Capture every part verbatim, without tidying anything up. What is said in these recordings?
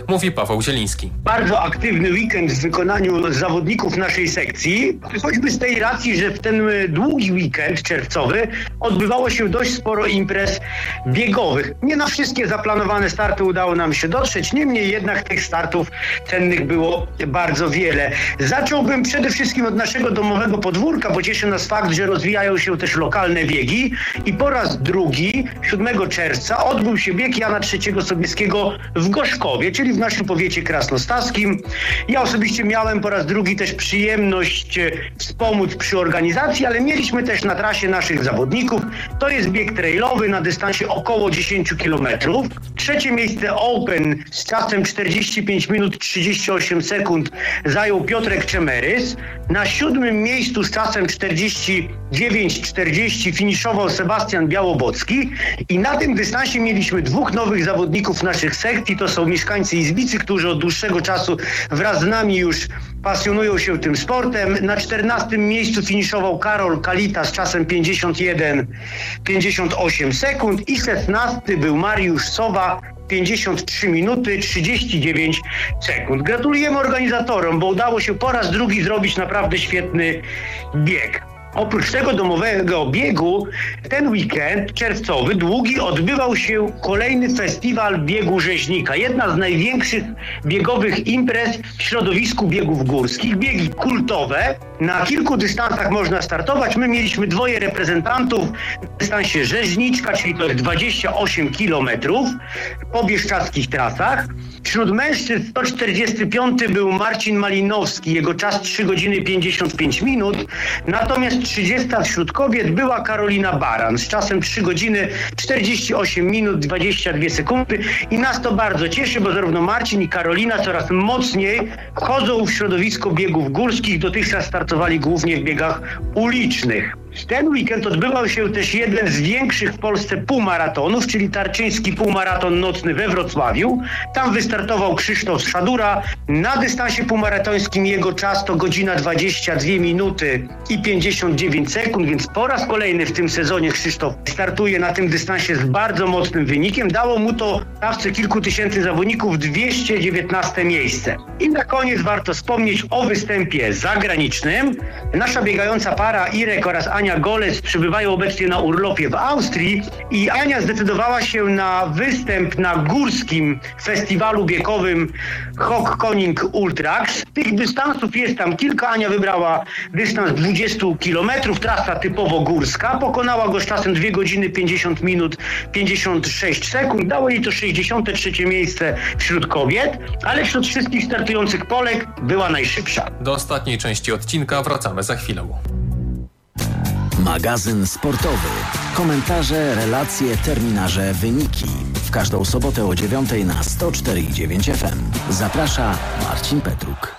mówi Paweł Zieliński. Bardzo aktywny weekend w wykonaniu zawodników naszej sekcji, choćby z tej racji, że w ten długi weekend czerwcowy odbywało się dość sporo imprez biegowych. Nie na wszystkie zaplanowane starty udało nam się dotrzeć, niemniej jednak tych startów cennych było bardzo wiele. Zacząłbym przede wszystkim od naszego domowego podwórka, bo cieszy nas fakt, że rozwijają się też lokalne biegi i po raz drugi, siódmego czerwca, odbył się bieg Jana trzeciego Sobieskiego w Gorzkowie, czyli w naszym powiecie krasnostaskim. Ja osobiście miałem po raz drugi też przyjemność wspomóc przy organizacji, ale mieliśmy też na trasie naszych zawodników. To jest bieg trailowy na dystansie około dziesięć kilometrów. Trzecie miejsce Open z czasem czterdzieści pięć minut trzydzieści osiem sekund zajął Piotrek Czemerys. Na siódmym miejscu z czasem czterdzieści dziewięć czterdzieści finiszował Sebastian Białobocki i na tym dystansie mieliśmy dwóch nowych zawodników naszych sekcji. To są mieszkańcy Izbicy, którzy od dłuższego czasu wraz z nami już pasjonują się tym sportem. Na czternastym miejscu finiszował Karol Kalita z czasem pięćdziesiąt jeden pięćdziesiąt osiem sekund i szesnasty był Mariusz Sowa, pięćdziesiąt trzy minuty trzydzieści dziewięć sekund. Gratulujemy organizatorom, bo udało się po raz drugi zrobić naprawdę świetny bieg. Oprócz tego domowego biegu, ten weekend czerwcowy, długi, odbywał się kolejny festiwal biegu rzeźnika. Jedna z największych biegowych imprez w środowisku biegów górskich. Biegi kultowe. Na kilku dystansach można startować. My mieliśmy dwoje reprezentantów w dystansie rzeźniczka, czyli to jest dwadzieścia osiem kilometrów po bieszczadzkich trasach. Wśród mężczyzn sto czterdziesty piąty był Marcin Malinowski, jego czas trzy godziny pięćdziesiąt pięć minut, natomiast trzydziesta wśród kobiet była Karolina Baran z czasem trzy godziny czterdzieści osiem minut dwadzieścia dwie sekundy i nas to bardzo cieszy, bo zarówno Marcin i Karolina coraz mocniej wchodzą w środowisko biegów górskich, dotychczas startowali głównie w biegach ulicznych. W ten weekend odbywał się też jeden z większych w Polsce półmaratonów, czyli Tarczyński Półmaraton Nocny we Wrocławiu. Tam wystartował Krzysztof Szadura. Na dystansie półmaratońskim jego czas to godzina dwadzieścia dwie minuty i pięćdziesiąt dziewięć sekund, więc po raz kolejny w tym sezonie Krzysztof startuje na tym dystansie z bardzo mocnym wynikiem. Dało mu to w stawce kilku tysięcy zawodników dwieście dziewiętnaste miejsce. I na koniec warto wspomnieć o występie zagranicznym. Nasza biegająca para Irek oraz Ania Golec przybywają obecnie na urlopie w Austrii i Ania zdecydowała się na występ na górskim festiwalu biegowym Hochkoning Ultrax. Tych dystansów jest tam kilka. Ania wybrała dystans dwadzieścia kilometrów, trasa typowo górska. Pokonała go z czasem dwie godziny pięćdziesiąt minut pięćdziesiąt sześć sekund. Dało jej to sześćdziesiąte trzecie miejsce wśród kobiet, ale wśród wszystkich startujących Polek była najszybsza. Do ostatniej części odcinka wracamy za chwilę. Magazyn sportowy. Komentarze, relacje, terminarze, wyniki. W każdą sobotę o dziewiątej na sto cztery i dziewięć F M. Zaprasza Marcin Petruk.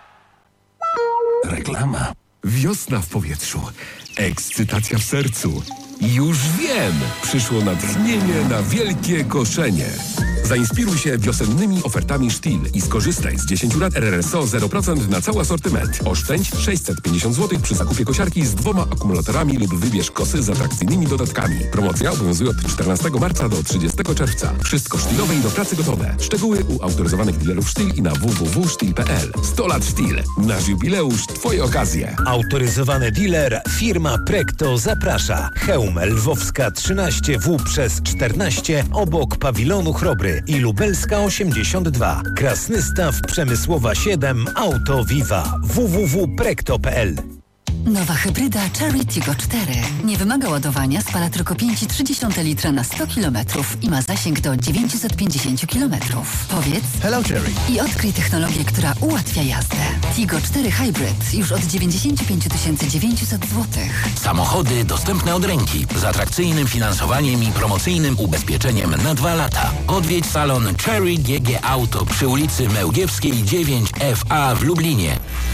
Reklama. Wiosna w powietrzu. Ekscytacja w sercu. Już wiem! Przyszło natchnienie na wielkie koszenie. Zainspiruj się wiosennymi ofertami Stihl i skorzystaj z dziesięciu lat R R S O zero procent na cały asortyment. Oszczędź sześćset pięćdziesiąt złotych przy zakupie kosiarki z dwoma akumulatorami lub wybierz kosy z atrakcyjnymi dodatkami. Promocja obowiązuje od czternastego marca do trzydziestego czerwca. Wszystko Stihlowe i do pracy gotowe. Szczegóły u autoryzowanych dealerów Stihl i na w w w kropka stihl kropka p l. sto lat Stihl. Nasz jubileusz, twoje okazje. Autoryzowany dealer firma Prekto zaprasza. Chełm Lwowska trzynaście W przez czternaście obok pawilonu Chrobry i Lubelska osiemdziesiąt dwa. Krasnystaw Przemysłowa siedem Auto Viva. w w w kropka prekto kropka p l. Nowa hybryda Chery Tiggo cztery. Nie wymaga ładowania, spala tylko pięć przecinek trzy litra na sto kilometrów i ma zasięg do dziewięćset pięćdziesiąt kilometrów. Powiedz Hello Cherry i odkryj technologię, która ułatwia jazdę. Tiggo cztery Hybrid już od dziewięćdziesiąt pięć tysięcy dziewięćset złotych. Samochody dostępne od ręki, z atrakcyjnym finansowaniem i promocyjnym ubezpieczeniem na dwa lata. Odwiedź salon Cherry G G Auto przy ulicy Mełgiewskiej dziewięć F A w Lublinie.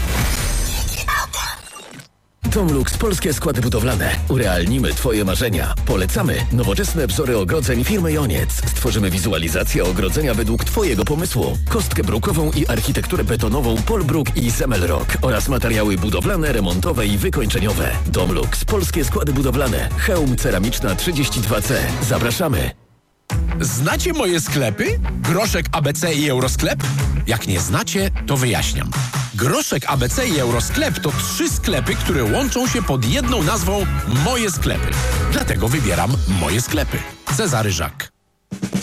Domlux Polskie Składy Budowlane. Urealnimy twoje marzenia. Polecamy nowoczesne wzory ogrodzeń firmy Joniec. Stworzymy wizualizację ogrodzenia według twojego pomysłu. Kostkę brukową i architekturę betonową Polbruk i Semelrock oraz materiały budowlane, remontowe i wykończeniowe. Domlux Polskie Składy Budowlane. Chełm Ceramiczna trzydzieści dwa C. Zapraszamy. Znacie moje sklepy? Groszek A B C i Eurosklep? Jak nie znacie, to wyjaśniam. Groszek A B C i Eurosklep to trzy sklepy, które łączą się pod jedną nazwą Moje Sklepy. Dlatego wybieram Moje Sklepy. Cezary Żak.